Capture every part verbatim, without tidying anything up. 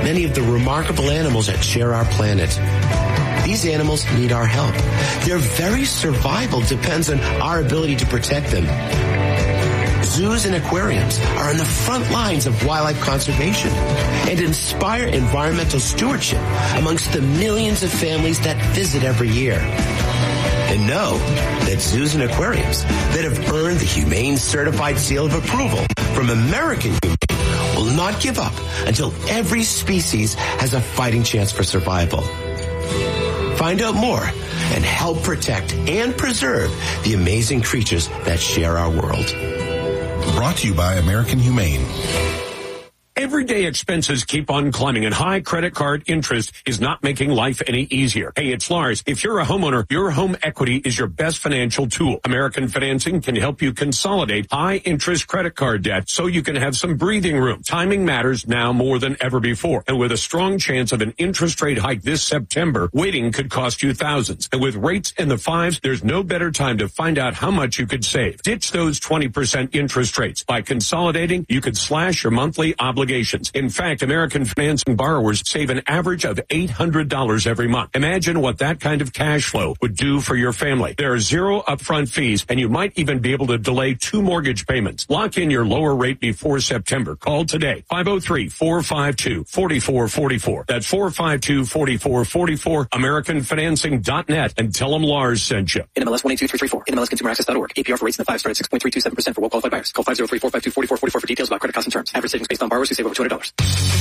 many of the remarkable animals that share our planet. These animals need our help. Their very survival depends on our ability to protect them. Zoos and aquariums are on the front lines of wildlife conservation and inspire environmental stewardship amongst the millions of families that visit every year. And know that zoos and aquariums that have earned the Humane Certified Seal of Approval from American Humane will not give up until every species has a fighting chance for survival. Find out more and help protect and preserve the amazing creatures that share our world. Brought to you by American Humane. Everyday expenses keep on climbing, and high credit card interest is not making life any easier. Hey, it's Lars. If you're a homeowner, your home equity is your best financial tool. American Financing can help you consolidate high-interest credit card debt so you can have some breathing room. Timing matters now more than ever before, and with a strong chance of an interest rate hike this September, waiting could cost you thousands. And with rates in the fives, there's no better time to find out how much you could save. Ditch those twenty percent interest rates. By consolidating, you could slash your monthly obligations. In fact, American Financing borrowers save an average of eight hundred dollars every month. Imagine what that kind of cash flow would do for your family. There are zero upfront fees, and you might even be able to delay two mortgage payments. Lock in your lower rate before September. Call today, five oh three, four five two, four four four four. That's four five two, four four four four, American Financing dot net, and tell them Lars sent you. N M L S one eight two three three four. N M L S consumer access dot org. A P R for rates in the five start at six point three two seven percent for well-qualified buyers. Call five oh three, four five two, four four four four for details about credit costs and terms. Average savings based on borrowers who save over two hundred dollars.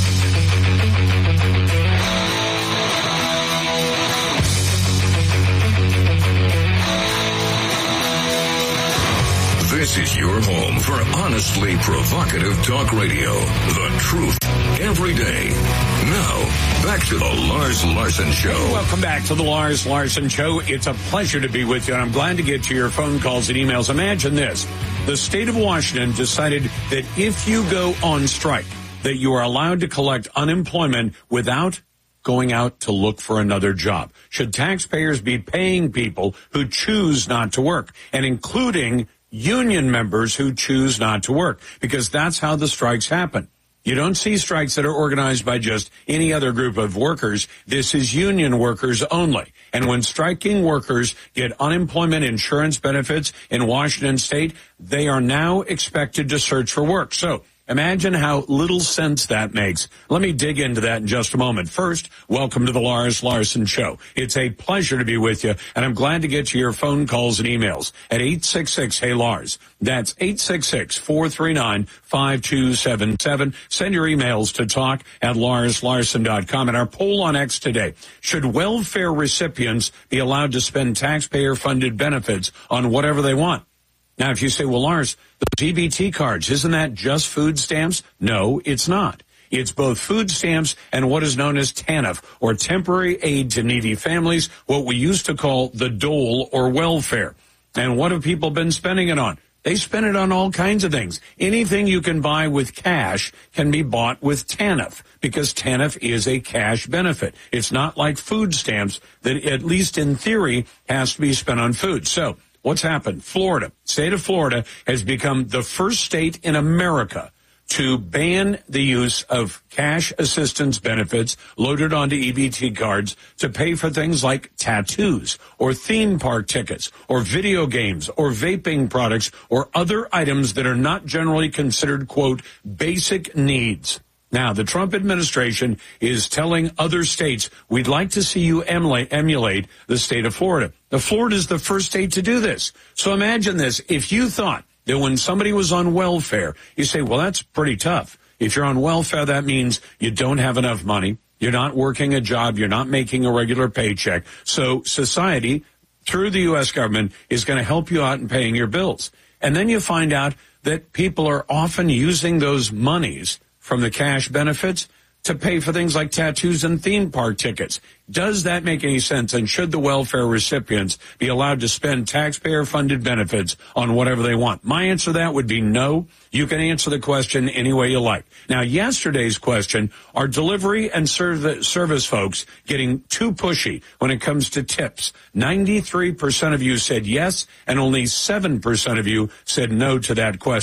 This is your home for honestly provocative talk radio. The truth every day. Now, back to the Lars Larson Show. Hey, welcome back to the Lars Larson Show. It's a pleasure to be with you, and I'm glad to get to your phone calls and emails. Imagine this. The state of Washington decided that if you go on strike, that you are allowed to collect unemployment without going out to look for another job. Should taxpayers be paying people who choose not to work, and including union members who choose not to work? Because that's how the strikes happen. You don't see strikes that are organized by just any other group of workers. This is union workers only. And when striking workers get unemployment insurance benefits in Washington state, they are now expected to search for work. So imagine how little sense that makes. Let me dig into that in just a moment. First, welcome to the Lars Larson Show. It's a pleasure to be with you, and I'm glad to get to your phone calls and emails at eight six six, hey Lars. That's eight six six, four three nine, five two seven seven. Send your emails to talk at lars larson dot com. And our poll on X today, should welfare recipients be allowed to spend taxpayer-funded benefits on whatever they want? Now, if you say, well, Lars, the E B T cards, isn't that just food stamps? No, it's not. It's both food stamps and what is known as TANF, or Temporary Aid to Needy Families, what we used to call the dole or welfare. And what have people been spending it on? They spend it on all kinds of things. Anything you can buy with cash can be bought with TANF, because TANF is a cash benefit. It's not like food stamps that, at least in theory, has to be spent on food. So what's happened? Florida, state of Florida, has become the first state in America to ban the use of cash assistance benefits loaded onto E B T cards to pay for things like tattoos or theme park tickets or video games or vaping products or other items that are not generally considered, quote, basic needs. Now, the Trump administration is telling other states, we'd like to see you emulate, emulate the state of Florida. Now, Florida is the first state to do this. So imagine this. If you thought that when somebody was on welfare, you say, well, that's pretty tough. If you're on welfare, that means you don't have enough money. You're not working a job. You're not making a regular paycheck. So society, through the U S government, is going to help you out in paying your bills. And then you find out that people are often using those monies from the cash benefits to pay for things like tattoos and theme park tickets. Does that make any sense? And should the welfare recipients be allowed to spend taxpayer-funded benefits on whatever they want? My answer to that would be no. You can answer the question any way you like. Now, yesterday's question, are delivery and serv- service folks getting too pushy when it comes to tips? ninety-three percent of you said yes, and only seven percent of you said no to that question.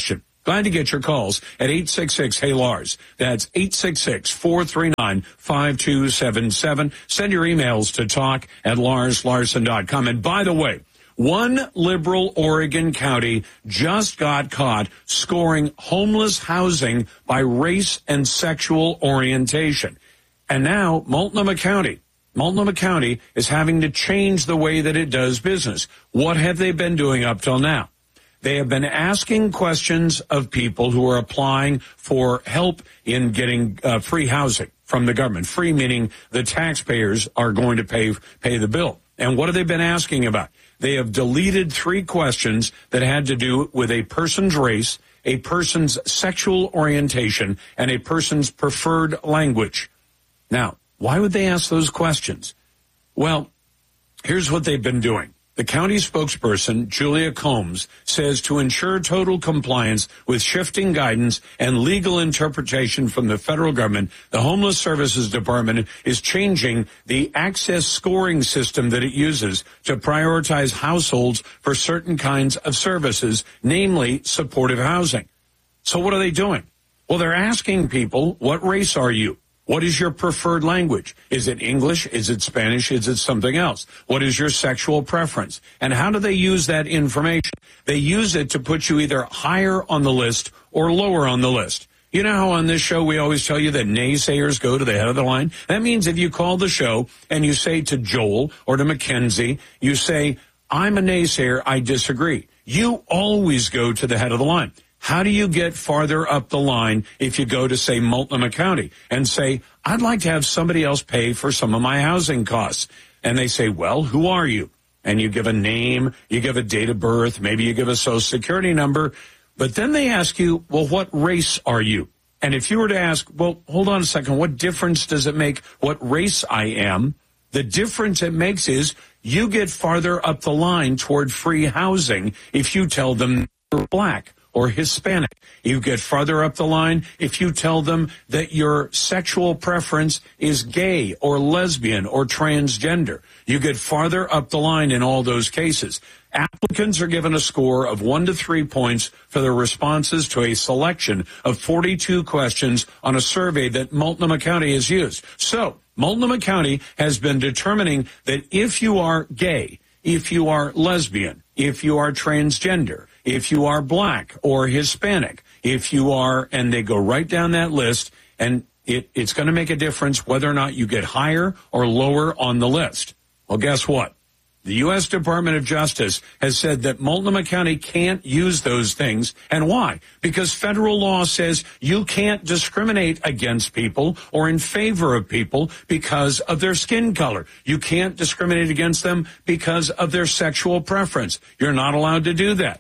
Glad to get your calls at eight six six, hey Lars. That's eight six six, four three nine, five two seven seven. Send your emails to talk at lars larson dot com. And by the way, one liberal Oregon county just got caught scoring homeless housing by race and sexual orientation. And now Multnomah County, Multnomah County is having to change the way that it does business. What have they been doing up till now? They have been asking questions of people who are applying for help in getting uh, free housing from the government. Free meaning the taxpayers are going to pay pay the bill. And what have they been asking about? They have deleted three questions that had to do with a person's race, a person's sexual orientation, and a person's preferred language. Now, why would they ask those questions? Well, here's what they've been doing. The county spokesperson, Julia Combs, says to ensure total compliance with shifting guidance and legal interpretation from the federal government, the Homeless Services Department is changing the access scoring system that it uses to prioritize households for certain kinds of services, namely supportive housing. So what are they doing? Well, they're asking people, what race are you? What is your preferred language? Is it English? Is it Spanish? Is it something else? What is your sexual preference? And how do they use that information? They use it to put you either higher on the list or lower on the list. You know how on this show we always tell you that naysayers go to the head of the line? That means if you call the show and you say to Joel or to Mackenzie, you say, I'm a naysayer, I disagree. You always go to the head of the line. How do you get farther up the line if you go to, say, Multnomah County and say, I'd like to have somebody else pay for some of my housing costs? And they say, well, who are you? And you give a name, you give a date of birth, maybe you give a social security number. But then they ask you, well, what race are you? And if you were to ask, well, hold on a second, what difference does it make what race I am? The difference it makes is you get farther up the line toward free housing if you tell them you're black or Hispanic. You get farther up the line if you tell them that your sexual preference is gay or lesbian or transgender. You get farther up the line in all those cases. Applicants are given a score of one to three points for their responses to a selection of forty-two questions on a survey that Multnomah County has used. So, Multnomah County has been determining that if you are gay, if you are lesbian, if you are transgender, if you are black or Hispanic, if you are, and they go right down that list, and it, it's going to make a difference whether or not you get higher or lower on the list. Well, guess what? The U S Department of Justice has said that Multnomah County can't use those things. And why? Because federal law says you can't discriminate against people or in favor of people because of their skin color. You can't discriminate against them because of their sexual preference. You're not allowed to do that.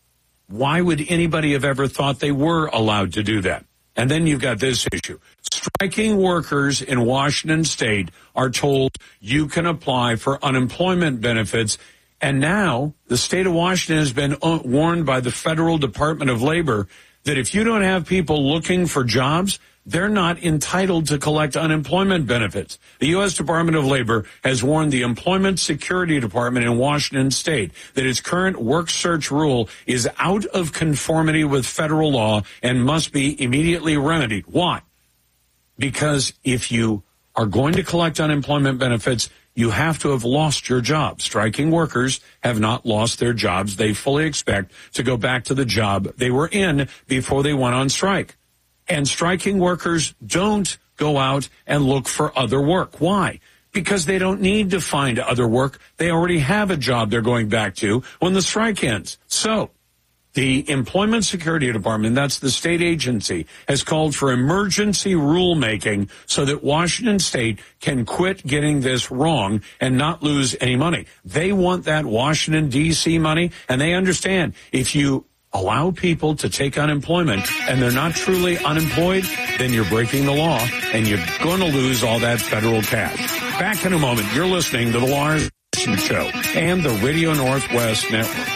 Why would anybody have ever thought they were allowed to do that? And then you've got this issue. Striking workers in Washington State are told you can apply for unemployment benefits. And now the state of Washington has been warned by the Federal Department of Labor that if you don't have people looking for jobs, they're not entitled to collect unemployment benefits. The U S Department of Labor has warned the Employment Security Department in Washington State that its current work search rule is out of conformity with federal law and must be immediately remedied. Why? Because if you are going to collect unemployment benefits, you have to have lost your job. Striking workers have not lost their jobs. They fully expect to go back to the job they were in before they went on strike. And striking workers don't go out and look for other work. Why? Because they don't need to find other work. They already have a job they're going back to when the strike ends. So the Employment Security Department, that's the state agency, has called for emergency rulemaking so that Washington State can quit getting this wrong and not lose any money. They want that Washington, D C money, and they understand if you allow people to take unemployment and they're not truly unemployed, then you're breaking the law and you're going to lose all that federal cash. Back in a moment, you're listening to The Lars Larson Show and the Radio Northwest Network.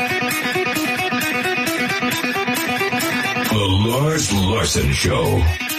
The Lars Larson Show.